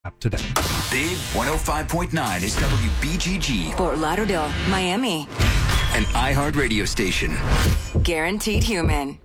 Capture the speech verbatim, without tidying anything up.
app today. Big one oh five point nine is W B G G. Fort Lauderdale, Miami. An iHeart radio station. Guaranteed Human.